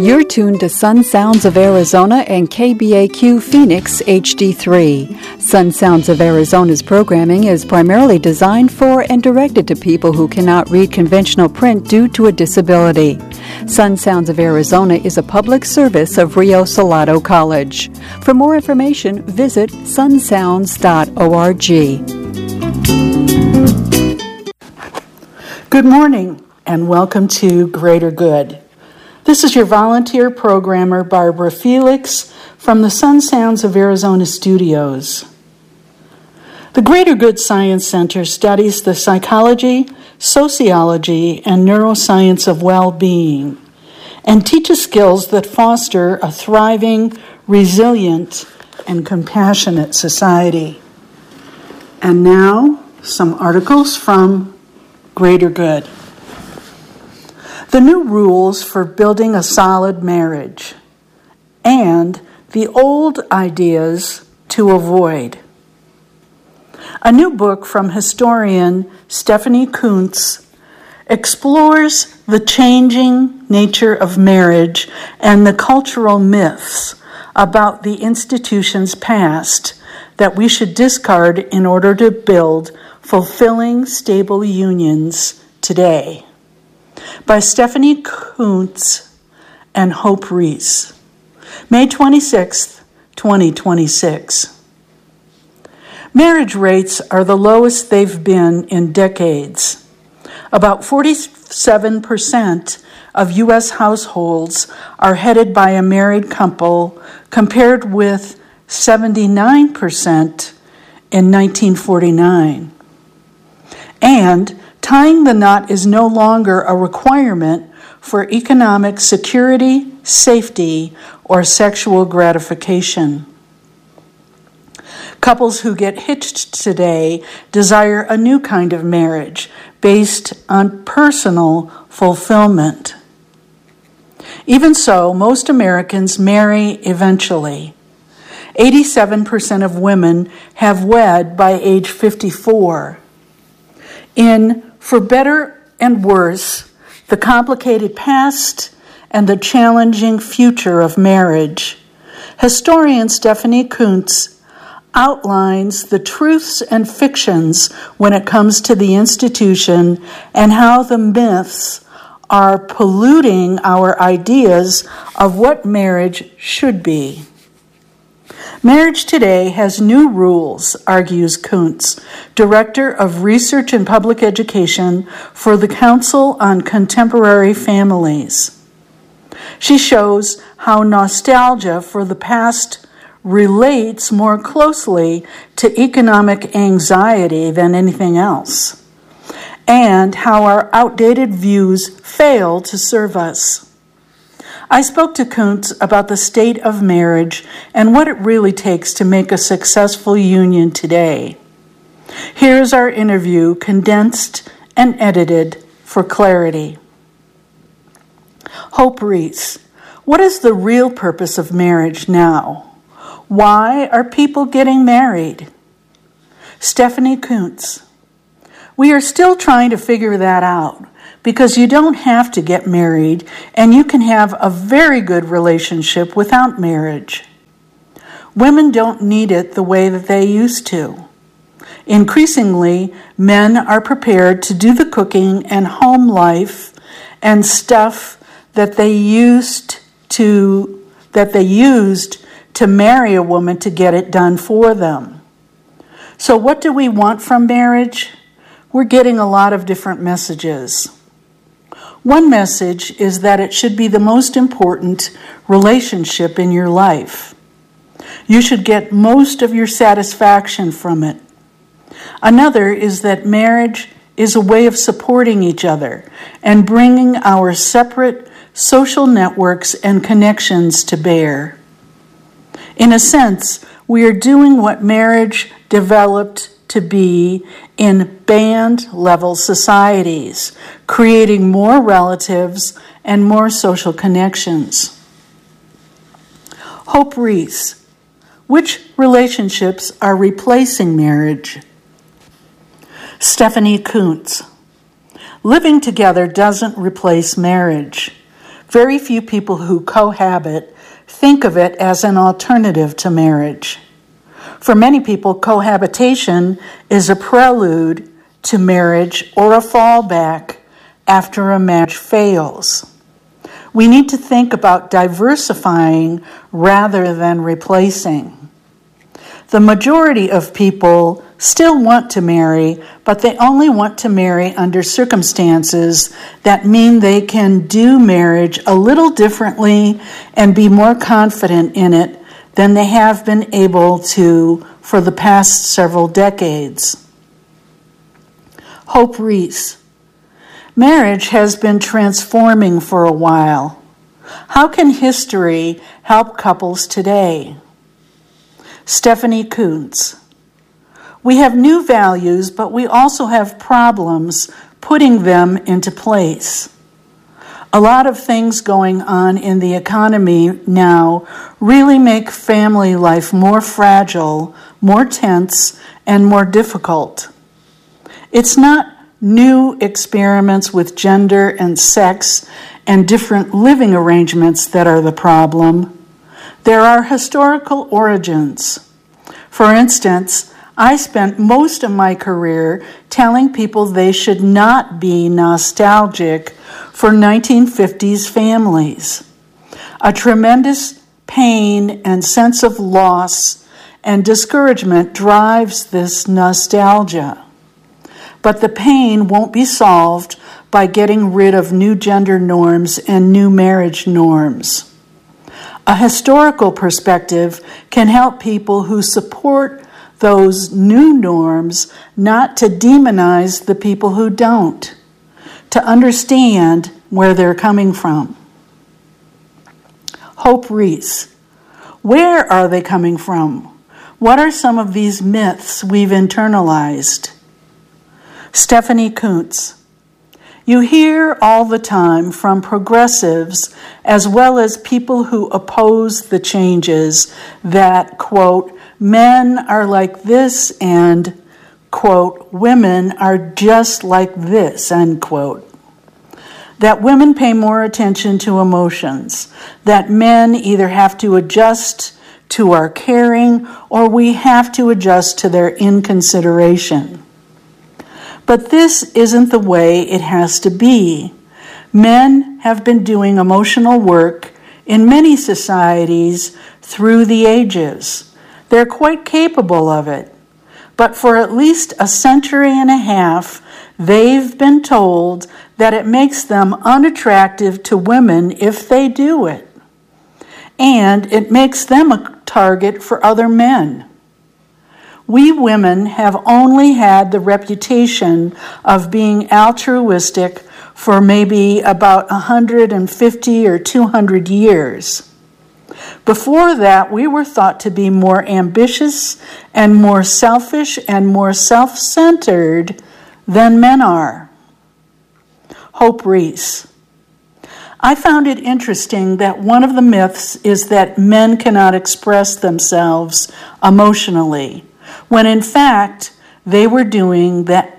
You're tuned to Sun Sounds of Arizona and KBAQ Phoenix HD3. Sun Sounds of Arizona's programming is primarily designed for and directed to people who cannot read conventional print due to a disability. Sun Sounds of Arizona is a public service of Rio Salado College. For more information, visit sunsounds.org. Good morning and welcome to Greater Good. This is your volunteer programmer, Barbara Felix, from the Sun Sounds of Arizona studios. The Greater Good Science Center studies the psychology, sociology, and neuroscience of well-being and teaches skills that foster a thriving, resilient, and compassionate society. And now, some articles from Greater Good. The new rules for building a solid marriage, and the old ideas to avoid. A new book from historian Stephanie Coontz explores the changing nature of marriage and the cultural myths about the institution's past that we should discard in order to build fulfilling, stable unions today. By Stephanie Coontz and Hope Reese. May 26, 2026. Marriage rates are the lowest they've been in decades. About 47% of U.S. households are headed by a married couple, compared with 79% in 1949. And tying the knot is no longer a requirement for economic security, safety, or sexual gratification. Couples who get hitched today desire a new kind of marriage based on personal fulfillment. Even so, most Americans marry eventually. 87% of women have wed by age 54. In For Better and Worse, the complicated past and the challenging future of marriage, historian Stephanie Coontz outlines the truths and fictions when it comes to the institution and how the myths are polluting our ideas of what marriage should be. Marriage today has new rules, argues Coontz, Director of Research and Public Education for the Council on Contemporary Families. She shows how nostalgia for the past relates more closely to economic anxiety than anything else, and how our outdated views fail to serve us. I spoke to Coontz about the state of marriage and what it really takes to make a successful union today. Here's our interview, condensed and edited for clarity. Hope Reese, what is the real purpose of marriage now? Why are people getting married? Stephanie Coontz, we are still trying to figure that out, because you don't have to get married and you can have a very good relationship without marriage. Women don't need it the way that they used to. Increasingly, men are prepared to do the cooking and home life and stuff that they used to marry a woman to get it done for them. So what do we want from marriage? We're getting a lot of different messages. One message is that it should be the most important relationship in your life. You should get most of your satisfaction from it. Another is that marriage is a way of supporting each other and bringing our separate social networks and connections to bear. In a sense, we are doing what marriage developed to be in band-level societies, creating more relatives and more social connections. Hope Reese, which relationships are replacing marriage? Stephanie Coontz, living together doesn't replace marriage. Very few people who cohabit think of it as an alternative to marriage. For many people, cohabitation is a prelude to marriage or a fallback after a marriage fails. We need to think about diversifying rather than replacing. The majority of people still want to marry, but they only want to marry under circumstances that mean they can do marriage a little differently and be more confident in it than they have been able to for the past several decades. Hope Reese. Marriage has been transforming for a while. How can history help couples today? Stephanie Kuntz. We have new values, but we also have problems putting them into place. A lot of things going on in the economy now really make family life more fragile, more tense, and more difficult. It's not new experiments with gender and sex and different living arrangements that are the problem. There are historical origins. For instance, I spent most of my career telling people they should not be nostalgic for 1950s families. A tremendous pain and sense of loss and discouragement drives this nostalgia. But the pain won't be solved by getting rid of new gender norms and new marriage norms. A historical perspective can help people who support those new norms not to demonize the people who don't, to understand where they're coming from. Hope Reese. Where are they coming from? What are some of these myths we've internalized? Stephanie Kuntz. You hear all the time from progressives as well as people who oppose the changes that, quote, men are like this and, quote, women are just like this, unquote. That women pay more attention to emotions, that men either have to adjust to our caring or we have to adjust to their inconsideration. But this isn't the way it has to be. Men have been doing emotional work in many societies through the ages. They're quite capable of it. But for at least a century and a half, they've been told that it makes them unattractive to women if they do it. And it makes them a target for other men. We women have only had the reputation of being altruistic for maybe about 150 or 200 years. Before that, we were thought to be more ambitious and more selfish and more self-centered than men are. Hope Reese. I found it interesting that one of the myths is that men cannot express themselves emotionally, when in fact they were doing that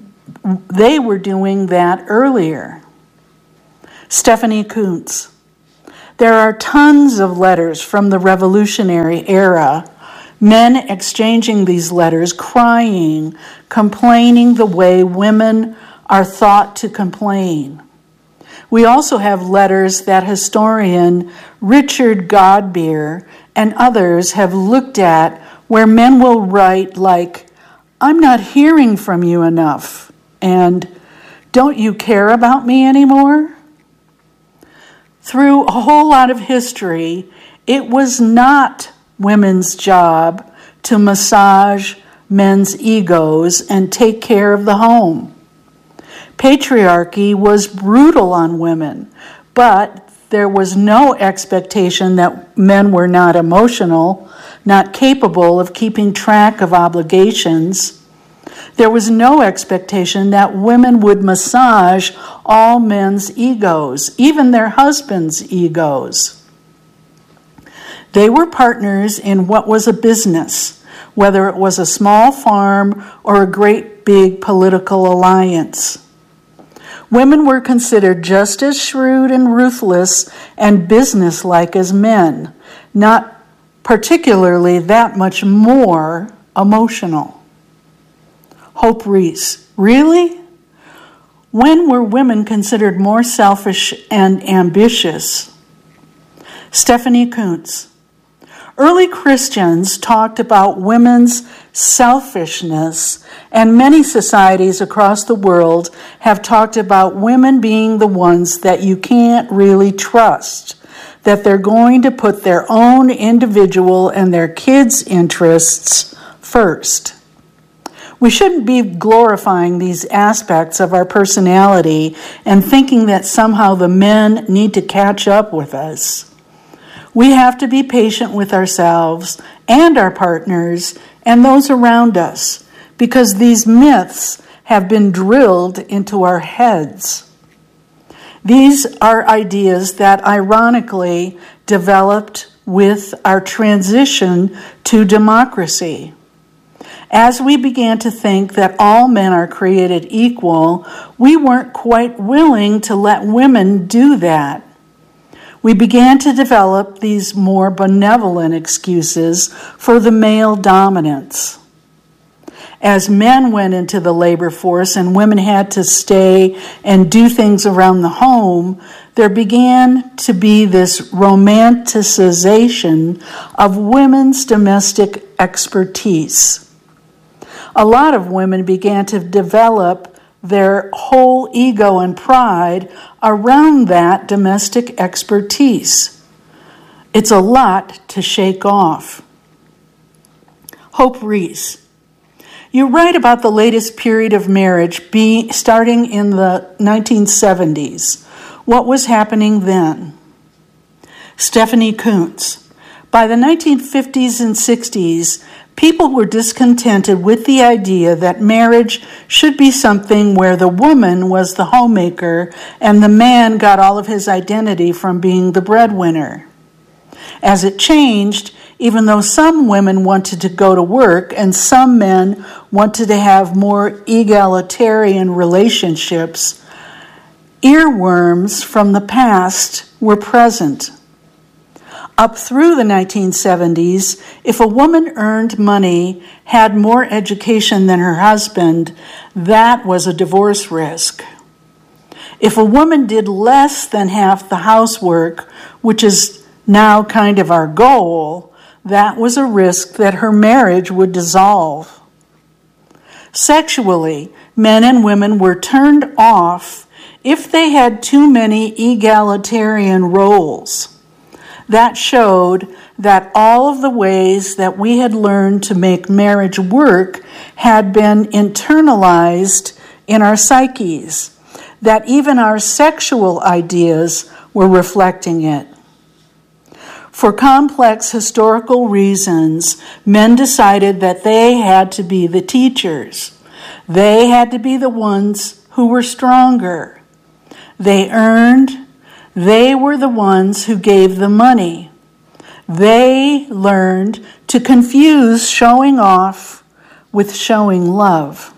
earlier. Stephanie Kuntz. There are tons of letters from the Revolutionary era, men exchanging these letters, crying, complaining the way women are thought to complain. We also have letters that historian Richard Godbeer and others have looked at where men will write like, "I'm not hearing from you enough," and "Don't you care about me anymore?" Through a whole lot of history, it was not women's job to massage men's egos and take care of the home. Patriarchy was brutal on women, but there was no expectation that men were not emotional, not capable of keeping track of obligations. There was no expectation that women would massage all men's egos, even their husbands' egos. They were partners in what was a business, whether it was a small farm or a great big political alliance. Women were considered just as shrewd and ruthless and businesslike as men, not particularly that much more emotional. Hope Reese, really? When were women considered more selfish and ambitious? Stephanie Coontz. Early Christians talked about women's selfishness, and many societies across the world have talked about women being the ones that you can't really trust, that they're going to put their own individual and their kids' interests first. We shouldn't be glorifying these aspects of our personality and thinking that somehow the men need to catch up with us. We have to be patient with ourselves and our partners and those around us, because these myths have been drilled into our heads. These are ideas that ironically developed with our transition to democracy. As we began to think that all men are created equal, we weren't quite willing to let women do that. We began to develop these more benevolent excuses for the male dominance. As men went into the labor force and women had to stay and do things around the home, there began to be this romanticization of women's domestic expertise. A lot of women began to develop their whole ego and pride around that domestic expertise. It's a lot to shake off. Hope Reese. You write about the latest period of marriage starting in the 1970s. What was happening then? Stephanie Coontz. By the 1950s and 60s, people were discontented with the idea that marriage should be something where the woman was the homemaker and the man got all of his identity from being the breadwinner. As it changed, even though some women wanted to go to work and some men wanted to have more egalitarian relationships, earworms from the past were present. Up through the 1970s, if a woman earned money, had more education than her husband, that was a divorce risk. If a woman did less than half the housework, which is now kind of our goal, that was a risk that her marriage would dissolve. Sexually, men and women were turned off if they had too many egalitarian roles. That showed that all of the ways that we had learned to make marriage work had been internalized in our psyches, that even our sexual ideas were reflecting it. For complex historical reasons, men decided that they had to be the teachers. They had to be the ones who were stronger. They earned. They were the ones who gave the money. They learned to confuse showing off with showing love.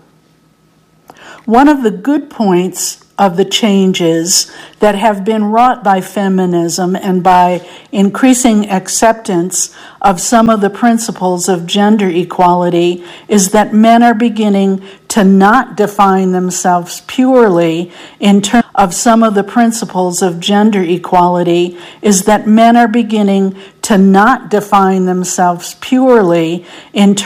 One of the good points of the changes that have been wrought by feminism and by increasing acceptance of some of the principles of gender equality is that men are beginning to not define themselves purely in terms of some of the principles of gender equality is that men are beginning to not define themselves purely in terms